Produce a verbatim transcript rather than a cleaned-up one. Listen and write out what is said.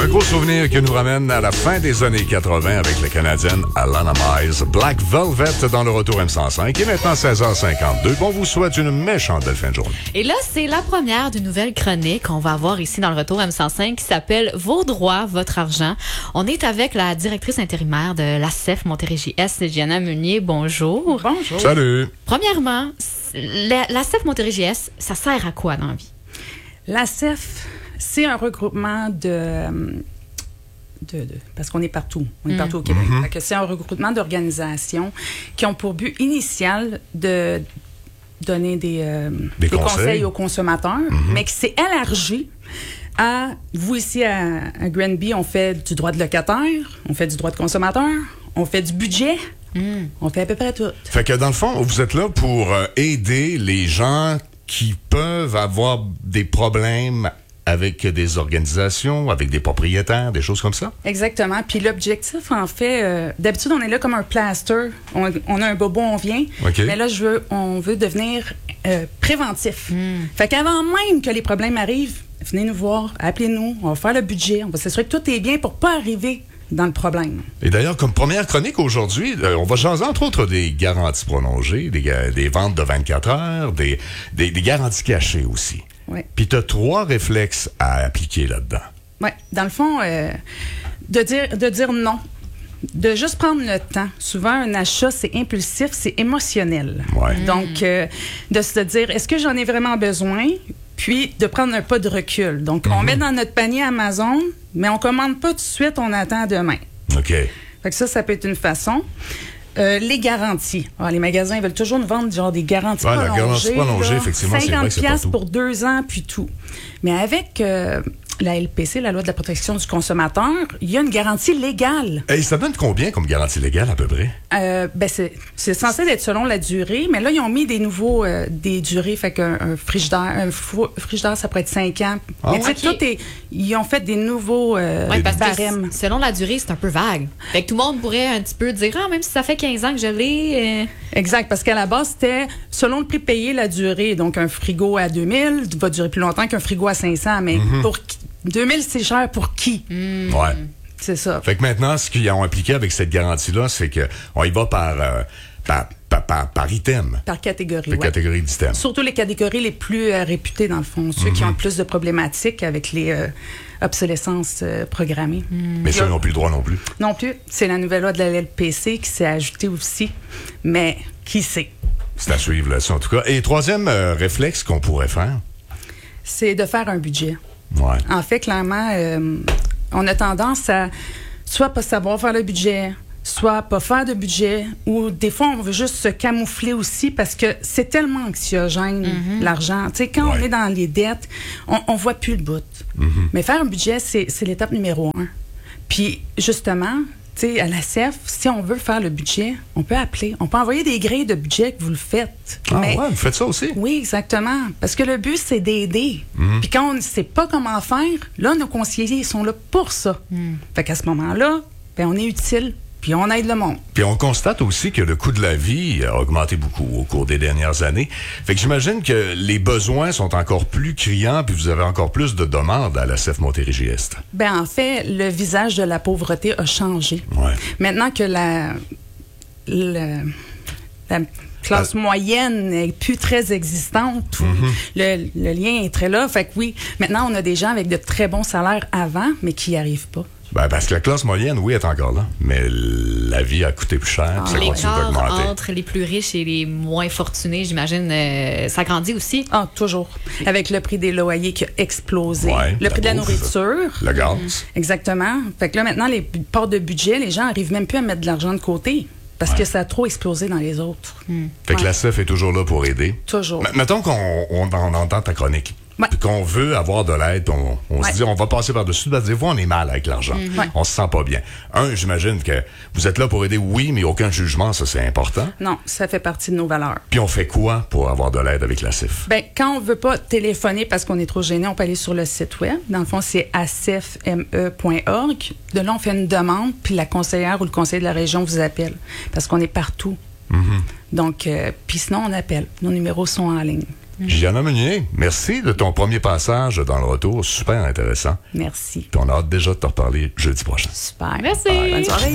Un gros souvenir qui nous ramène à la fin des années quatre-vingt avec la Canadienne Alana Mize, Black Velvet dans le retour M cent cinq. Et maintenant seize heures cinquante-deux. On vous souhaite une méchante belle fin de journée. Et là, c'est la première d'une nouvelle chronique qu'on va avoir ici dans le retour M cent cinq qui s'appelle Vos droits, votre argent. On est avec la directrice intérimaire de l'A C E F Montérégie-Est, Gianna Meunier. Bonjour. Bonjour. Salut. Premièrement, la, l'A C E F Montérégie-Est, ça sert à quoi dans la vie? L'A C E F, c'est un regroupement de, de, de parce qu'on est partout, on est mm. partout au Québec. Mm-hmm. Fait que c'est un regroupement d'organisations qui ont pour but initial de donner des, euh, des, des conseils. conseils aux consommateurs, mm-hmm. mais qui s'est élargi à, vous ici à, à Granby, on fait du droit de locataire, on fait du droit de consommateur, on fait du budget, mm. on fait à peu près tout. Fait que dans le fond, vous êtes là pour euh, aider les gens qui peuvent avoir des problèmes avec des organisations, avec des propriétaires, des choses comme ça? Exactement. Puis l'objectif, en fait, euh, d'habitude, on est là comme un plaster. On, on a un bobo, on vient. Okay. Mais là, je veux, on veut devenir euh, préventif. Mm. Fait qu'avant même que les problèmes arrivent, venez nous voir, appelez-nous, on va faire le budget, on va s'assurer que tout est bien pour pas arriver dans le problème. Et d'ailleurs, comme première chronique aujourd'hui, euh, on va jaser entre autres des garanties prolongées, des, des ventes de vingt-quatre heures, des, des, des garanties cachées aussi. Oui. Puis tu as trois réflexes à appliquer là-dedans. Oui. Dans le fond, euh, de dire de dire non. De juste prendre le temps. Souvent, un achat, c'est impulsif, c'est émotionnel. Ouais. Mm. Donc, euh, de se dire, est-ce que j'en ai vraiment besoin? Puis, de prendre un pas de recul. Donc, mm-hmm. on met dans notre panier Amazon, mais on commande pas tout de suite, on attend demain. OK. Fait que ça, ça peut être une façon. Euh, les garanties. Alors, les magasins veulent toujours nous vendre genre des garanties ouais, prolongées. La garantie prolongée, là, effectivement, c'est vrai que c'est pas tout. pour deux ans, puis tout. Mais avec euh, la L P C, la Loi de la protection du consommateur, il y a une garantie légale. Et ça donne combien comme garantie légale, à peu près? Euh, ben c'est, c'est censé être selon la durée, mais là, ils ont mis des nouveaux, euh, des durées, fait qu'un un frigidaire, un frigidaire, ça pourrait être cinq ans. Ah, mais tu sais, okay. tout est, ils ont fait des nouveaux euh, ouais, parce barèmes. Que selon la durée, c'est un peu vague. Fait que tout le monde pourrait un petit peu dire, ah, même si ça fait quinze ans que je l'ai... Euh... Exact, parce qu'à la base, c'était selon le prix payé, la durée. Donc, un frigo à deux mille va durer plus longtemps qu'un frigo à cinq cents, mais mm-hmm. pour deux mille, c'est cher pour qui? Mm. Ouais. C'est ça. Fait que maintenant, ce qu'ils ont appliqué avec cette garantie-là, c'est qu'on y va par, euh, par, par, par, par item. Par catégorie, Par ouais. catégorie d'items. Surtout les catégories les plus euh, réputées, dans le fond. Ceux mm-hmm. qui ont le plus de problématiques avec les euh, obsolescences euh, programmées. Mm. Mais ceux n'ont plus le droit non plus. Non plus. C'est la nouvelle loi de la L P C qui s'est ajoutée aussi. Mais qui sait? C'est à suivre là-dessus, en tout cas. Et troisième euh, réflexe qu'on pourrait faire? C'est de faire un budget. Ouais. En fait, clairement, euh, on a tendance à soit pas savoir faire le budget, soit pas faire de budget, ou des fois, on veut juste se camoufler aussi parce que c'est tellement anxiogène, mm-hmm. l'argent. Tu sais, quand ouais. on est dans les dettes, on, on voit plus le bout. Mm-hmm. Mais faire un budget, c'est, c'est l'étape numéro un. Puis, justement, tu sais, à la C E F, si on veut faire le budget, on peut appeler. On peut envoyer des grilles de budget que vous le faites. Ah mais, ouais, vous faites ça aussi? Oui, exactement. Parce que le but, c'est d'aider. Mm. Puis quand on ne sait pas comment faire, là, nos conseillers sont là pour ça. Mm. Fait qu'à ce moment-là, ben, on est utile. Puis on aide le monde. Puis on constate aussi que le coût de la vie a augmenté beaucoup au cours des dernières années. Fait que j'imagine que les besoins sont encore plus criants, puis vous avez encore plus de demandes à la C E F Montérégie-Est. Ben en fait, le visage de la pauvreté a changé. Ouais. Maintenant que la, la, la classe ah. moyenne n'est plus très existante, mm-hmm. le, le lien est très là. Fait que oui, maintenant on a des gens avec de très bons salaires avant, mais qui n'y arrivent pas. Ben, parce que la classe moyenne, oui, est encore là, mais la vie a coûté plus cher, puis ça continue d'augmenter. L'écart entre les plus riches et les moins fortunés, j'imagine, euh, ça grandit aussi. Ah, toujours. Avec le prix des loyers qui a explosé. Ouais, le prix de la bouffe, nourriture. Le gaz. Mmh. Exactement. Fait que là, maintenant, les parts de budget, les gens n'arrivent même plus à mettre de l'argent de côté. Parce ouais. que ça a trop explosé dans les autres. Mmh. Fait que ouais. la C E F est toujours là pour aider. Toujours. M- mettons qu'on on, on entend ta chronique. Ouais. Puis qu'on veut avoir de l'aide, on, on ouais. se dit, on va passer par-dessus, parce que des fois, on est mal avec l'argent. Mm-hmm. Ouais. On se sent pas bien. Un, j'imagine que vous êtes là pour aider, oui, mais aucun jugement, ça, c'est important. Non, ça fait partie de nos valeurs. Puis on fait quoi pour avoir de l'aide avec la C I F? Ben, quand on veut pas téléphoner parce qu'on est trop gêné, on peut aller sur le site web. Dans le fond, c'est a c f m e point org. De là, on fait une demande, puis la conseillère ou le conseiller de la région vous appelle. Parce qu'on est partout. Mm-hmm. Donc, euh, puis sinon, on appelle. Nos numéros sont en ligne. Mm. Gianna Meunier, merci de ton premier passage dans le retour. Super intéressant. Merci. Puis on a hâte déjà de te reparler jeudi prochain. Super. Merci. Bye. Bonne soirée.